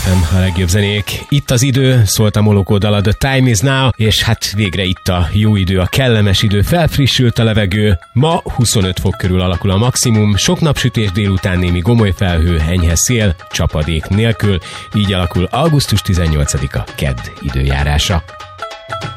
a legjobb zenék. Itt az idő, szólt a Molokó dala, The Time Is Now, és hát végre itt a jó idő, a kellemes idő, felfrissült a levegő. Ma 25 fok körül alakul a maximum, sok napsütés, délután némi gomoly felhő, enyhe szél, csapadék nélkül, így alakul augusztus 18-a kedd időjárása.